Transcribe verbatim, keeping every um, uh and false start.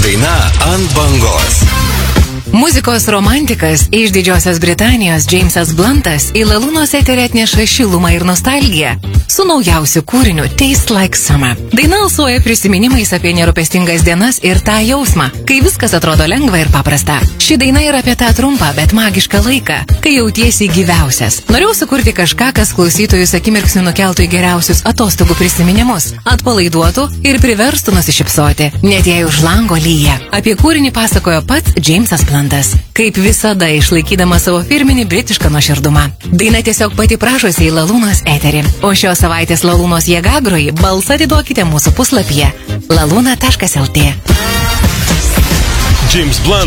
daina ant bangos. Muzikos romantikas iš Didžiosios Britanijos Jamesas Bluntas į Lalūnos eterį atneša šilumą ir nostalgiją su naujausiu kūriniu Taste Like Summer. Daina alsuoja prisiminimais apie nerūpestingas dienas ir tą jausmą, kai viskas atrodo lengva ir paprasta. Ši daina yra apie tą trumpą, bet magišką laiką, kai jautiesi gyviausias. Norėjau sukurti kažką, kas klausytojus akimirksniu nukeltų į geriausius atostogų prisiminimus, atpalaiduotų ir priverstų nusišypsoti, net jei už lango lyja. Apie kūrinį pasakojo pats Jamesas Bluntas, kaip visada išlaikydama savo firminį britišką nuoširdumą. Daina tiesiog pati prašosi į Lalūnos eterį, o šios savaitės Lalūnos jėgagroji balsą atiduokite mūsų puslapyje laluna taškas lt. James Blunt